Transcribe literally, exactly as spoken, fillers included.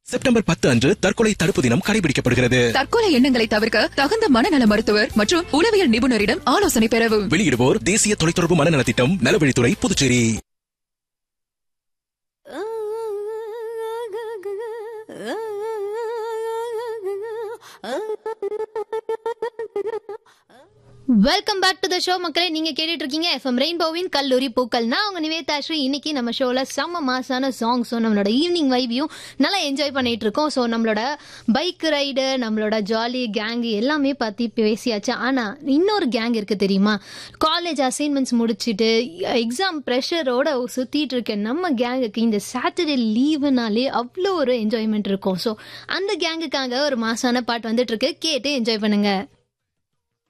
September பத்து அன்று தற்கொலை தடுப்பு தினம் கடைபிடிக்கப்படுகிறது. தற்கொலை எண்ணங்களை தவிர்க்க தகுந்த மனநல மருத்துவர் மற்றும் உளவியல் நிபுணரிடம் ஆலோசனை பெறவும். வெளியிடுவோர் தேசிய தொலைத்தொடர்பு மனநல திட்டம், நலவழித்துறை, Puducherry. Welcome back to the show மக்களே. நீங்க கேட்டுட்டு இருக்கீங்க எஃப்எம் ரெயின்போவின் கல்லூரி பூக்கள். நான் உங்க நிவேதா ஸ்ரீ. இன்னைக்கு நம்ம ஷோல செம்ம மாசான சாங்ஸும் நம்மளோட ஈவினிங் வைவையும் நல்லா என்ஜாய் பண்ணிட்டு இருக்கோம். ஸோ நம்மளோட பைக் ரைடு, நம்மளோட ஜாலி கேங் எல்லாமே பத்தி பேசியாச்சு. ஆனா இன்னொரு கேங் இருக்கு தெரியுமா? காலேஜ் அசைன்மெண்ட்ஸ் முடிச்சுட்டு எக்ஸாம் ப்ரெஷரோட சுத்திட்டு இருக்க நம்ம கேங்குக்கு இந்த சாட்டர்டே லீவுனாலே அவ்வளோ ஒரு என்ஜாய்மெண்ட் இருக்கும். ஸோ அந்த கேங்குக்காக ஒரு மாசான பாட்டு வந்துட்டு இருக்கு, கேட்டு என்ஜாய் பண்ணுங்க.